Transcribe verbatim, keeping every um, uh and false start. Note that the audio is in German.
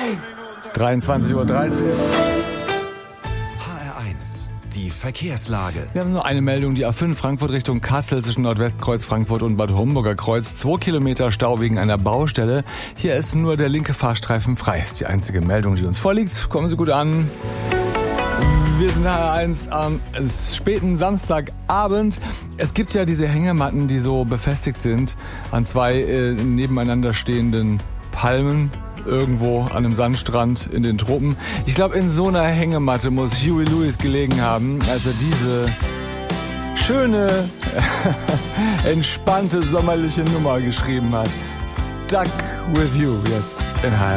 dreiundzwanzig Uhr dreißig. H R eins, die Verkehrslage. Wir haben nur eine Meldung, die A fünf Frankfurt Richtung Kassel zwischen Nordwestkreuz Frankfurt und Bad Homburger Kreuz. Zwei Kilometer Stau wegen einer Baustelle. Hier ist nur der linke Fahrstreifen frei. Ist die einzige Meldung, die uns vorliegt. Kommen Sie gut an. Wir sind H R eins am späten Samstagabend. Es gibt ja diese Hängematten, die so befestigt sind an zwei äh, nebeneinander stehenden Palmen irgendwo an einem Sandstrand in den Tropen. Ich glaube, in so einer Hängematte muss Huey Lewis gelegen haben, als er diese schöne, entspannte sommerliche Nummer geschrieben hat. Stuck with You jetzt in H R